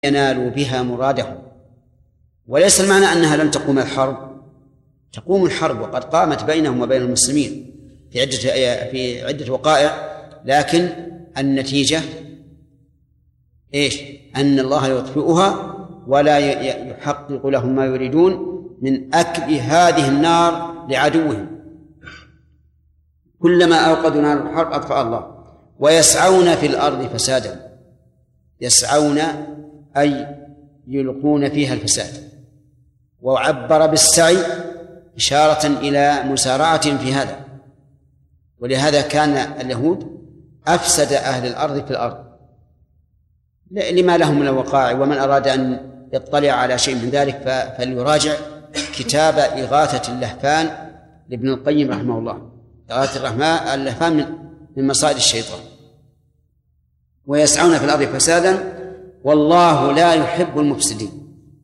ينالوا بها مرادهم. وليس المعنى أنها لم تقوم الحرب، تقوم الحرب وقد قامت بينهم وبين المسلمين في عدة وقائع، لكن النتيجة إيش؟ أن الله يطفئها ولا يحقق لهم ما يريدون من أكل هذه النار لعدوهم. كلما أوقدوا نار الحرب أطفأ الله. ويسعون في الأرض فسادا، يسعون أي يلقون فيها الفساد. وعبر بالسعي إشارة إلى مسارعة في هذا، ولهذا كان اليهود أفسد أهل الأرض في الأرض لما لهم من الوقائع. ومن أراد أن يطلع على شيء من ذلك فليراجع كتاب إغاثة اللهفان لابن القيم رحمه الله. إغاثة اللهفان من مصائد الشيطان. ويسعون في الأرض فسادا والله لا يحب المفسدين.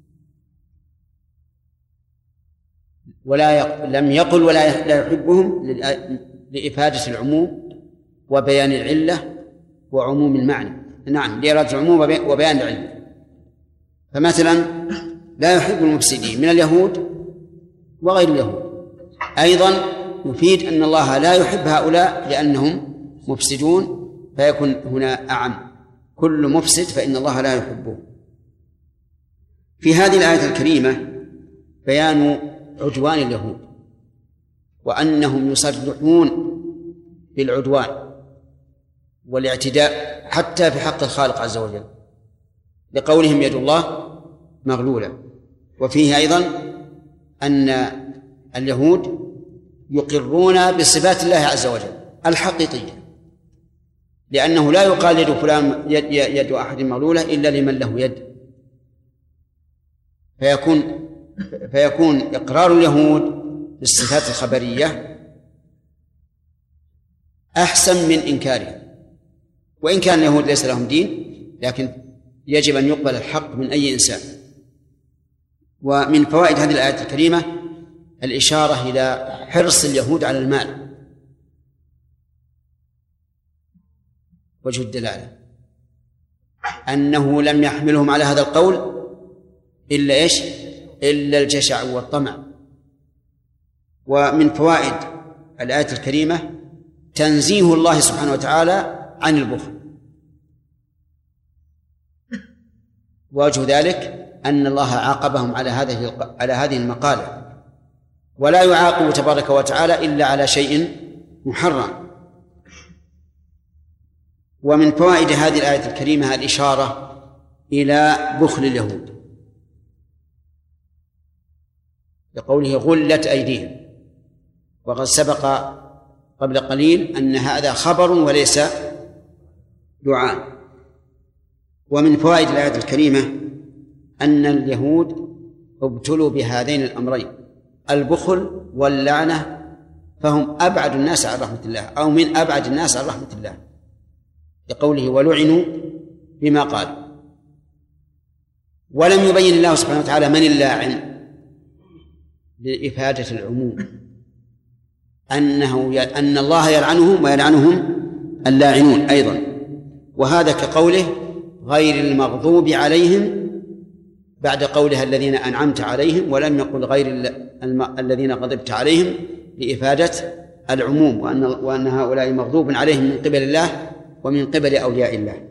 لم يقل ولا يحبهم لإفادة العموم وبيان العلة وعموم المعنى. نعم، لإرادة العموم وبيان العلة. فمثلا لا يحب المفسدين من اليهود وغير اليهود، أيضا يفيد أن الله لا يحب هؤلاء لأنهم مفسدون، فيكون هنا أعم، كل مفسد فإن الله لا يحبه. في هذه الآية الكريمة بيان عدوان اليهود وأنهم يصرحون بالعدوان والاعتداء حتى في حق الخالق عز وجل، لقولهم يد الله مغلولة. وفيه أيضا أن اليهود يقرون بصفات الله عز وجل الحقيقية، لأنه لا يقال يد فلان يد أحد مغلولة إلا لمن له يد. فيكون إقرار اليهود بالصفات الخبرية أحسن من إنكارها. وإن كان اليهود ليس لهم دين، لكن يجب أن يقبل الحق من أي إنسان. ومن فوائد هذه الآية الكريمة الإشارة إلى حرص اليهود على المال. وجه الدلالة أنه لم يحملهم على هذا القول إلا إيش؟ إلا الجشع والطمع. ومن فوائد الآية الكريمة تنزيه الله سبحانه وتعالى عن البخل. ووجه ذلك أن الله عاقبهم على هذه المقالة، ولا يعاقب تبارك وتعالى إلا على شيء محرم. ومن فوائد هذه الآية الكريمة الإشارة إلى بخل اليهود، لقوله غلت أيديهم، وقد سبق قبل قليل أن هذا خبر وليس دعاء. ومن فوائد الآية الكريمة أن اليهود ابتلوا بهذين الأمرين، البخل واللعنة، فهم أبعد الناس عن رحمة الله، أو من أبعد الناس عن رحمة الله، لقوله ولعنوا بما قالوا. ولم يبين الله سبحانه وتعالى من اللاعن لإفادة العموم، أن الله يلعنهم ويلعنهم اللاعنون أيضا. وهذا كقوله غير المغضوب عليهم بعد قولها الذين أنعمت عليهم، ولم يقل غير الذين غضبت عليهم لإفادة العموم، وأن هؤلاء مغضوب عليهم من قبل الله ومن قبل أولياء الله.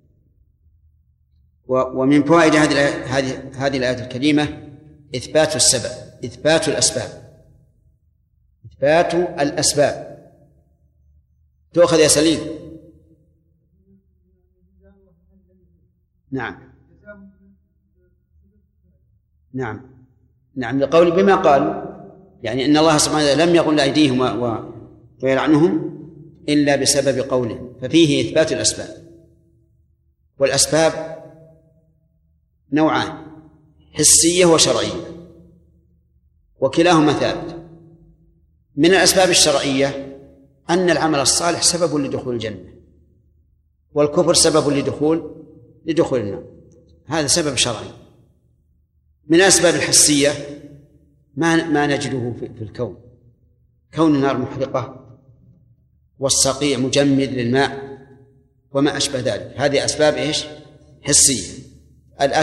ومن فوائد هذه الآية الكريمة إثبات السبب، إثبات الأسباب. تؤخذ يا سليم. نعم لقول بما قالوا، يعني أن الله سبحانه وتعالى لم يقل أيديهم ويلعنهم إلا بسبب قوله، ففيه إثبات الأسباب. والأسباب نوعان، حسية وشرعية، وكلاهما ثابت. من الأسباب الشرعية أن العمل الصالح سبب لدخول الجنة، والكفر سبب لدخول النار، هذا سبب شرعي. من الأسباب الحسية ما نجده في الكون، كون النار محرقة والصقيع مجمد للماء وما أشبه ذلك، هذه أسباب إيش؟ حسية. الأكل